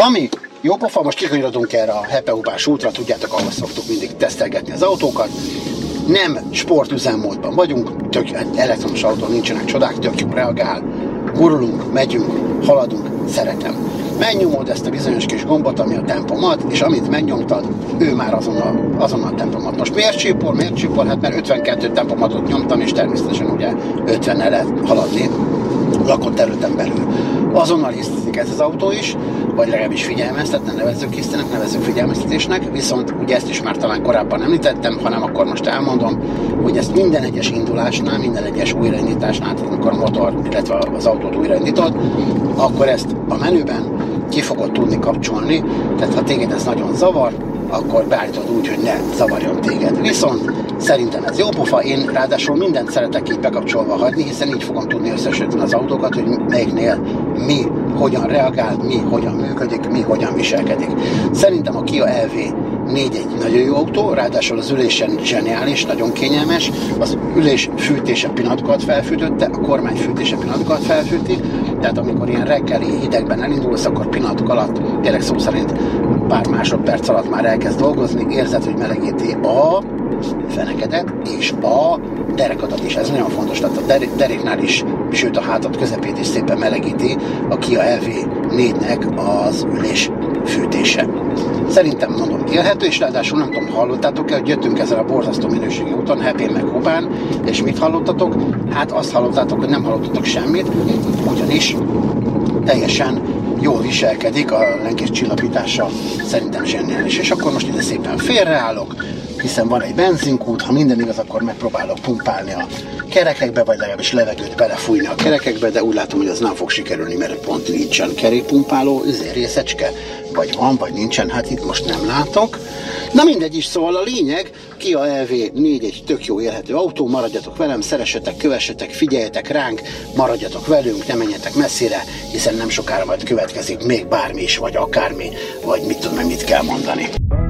Ami jó pofa, most kikanyarodunk erre a Hepe-hupás útra, tudjátok, ahol szoktuk mindig tesztelgetni az autókat. Nem sportüzemmódban vagyunk, tök elektromos autón nincsenek csodák, tök jó reagál, gurulunk, megyünk, haladunk, szeretem. Megnyomod ezt a bizonyos kis gombot, ami a tempomat, és amit megnyomtad, ő már azonnal tempomat. Most miért csípol? Hát mert 52 tempomatot nyomtam, és természetesen ugye 50-nel lehet haladni lakott területen belül. Azonnal hisztik ez az autó is, vagy legalábbis figyelmeztetne, nevezzük figyelmeztetésnek, viszont ugye ezt is már talán korábban említettem, hanem akkor most elmondom, hogy ezt minden egyes indulásnál, minden egyes újraindításnál, tehát amikor a motor, illetve az autót újraindítod, akkor ezt a menüben ki fogod tudni kapcsolni, tehát ha téged ez nagyon zavar, akkor beállítod úgy, hogy ne zavarjon téged. Viszont szerintem ez jó pofa, én ráadásul mindent szeretek így bekapcsolva hagyni, hiszen így fogom tudni összesíteni az autókat, hogy melyiknél mi hogyan reagál, mi hogyan működik, mi hogyan viselkedik. Szerintem a Kia EV4 egy nagyon jó autó, ráadásul az ülésen zseniális, nagyon kényelmes, az ülés fűtése pillanatokat felfűtötte, a kormány fűtése pillanatokat felfűti, tehát amikor ilyen reggeli hidegben elindulsz, akkor pillanatok alatt, tényleg szó szerint pár másodperc alatt már elkezd dolgozni, érzed, hogy melegíti a fenekedet és a derekadat is. Ez nagyon fontos, tehát a deréknál is, sőt a hátat közepét is szépen melegíti a Kia EV4-nek az ülés fűtése. Szerintem mondom élhető, és ráadásul nem tudom, hallottátok-e, hogy jöttünk ezzel a borzasztó minőségi úton, Hepén meg Hupán, és mit hallottatok? Hát azt hallottátok, hogy nem hallottatok semmit, ugyanis teljesen jól viselkedik, a lenkés csillapítása szerintem zseniális. És akkor most ide szépen félreállok, hiszen van egy benzinkút, ha minden igaz, akkor megpróbálok pumpálni a kerekekbe, vagy legalábbis levegőt belefújni a kerekekbe, de úgy látom, hogy az nem fog sikerülni, mert pont nincsen kerékpumpáló részecske, vagy van, vagy nincsen, hát itt most nem látok. Na mindegy is, szóval a lényeg, Kia EV4 egy tök jó élhető autó, maradjatok velem, szeressetek, kövessetek, figyeljetek ránk, maradjatok velünk, ne menjetek messzire, hiszen nem sokára majd következik még bármi is, vagy akármi, vagy mit tudom, mit kell mondani.